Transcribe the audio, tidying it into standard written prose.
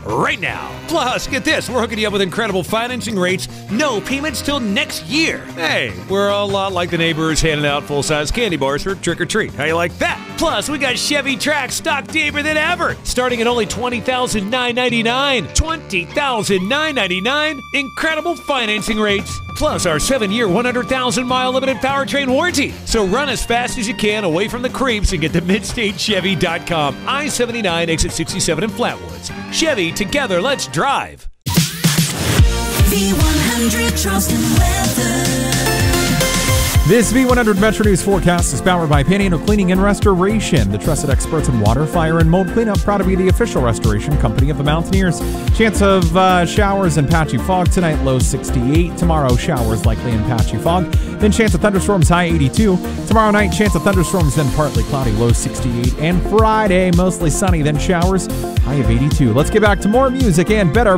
right now. Plus, get this, we're hooking you up with incredible financing rates, no payments till next year. Hey, we're a lot like the neighbors handing out full-size candy bars for trick-or-treat. How you like that? Plus, we got Chevy Trax stock deeper than ever, starting at only $20,999. $20,999. Incredible financing rates. Plus, our 7-year, 100,000-mile limited powertrain warranty. So run as fast as you can away from the creeps and get to MidstateChevy.com. I-79, exit 67 in Flatwoods. Chevy, together, let's drive. V100 Charleston weather. This V100 Metro News forecast is powered by Panhandle Cleaning and Restoration, the trusted experts in water, fire, and mold cleanup. Proud to be the official restoration company of the Mountaineers. Chance of showers and patchy fog tonight, low 68. Tomorrow, showers likely and patchy fog. Then chance of thunderstorms, high 82. Tomorrow night, chance of thunderstorms, then partly cloudy, low 68. And Friday, mostly sunny, then showers, high of 82. Let's get back to more music and better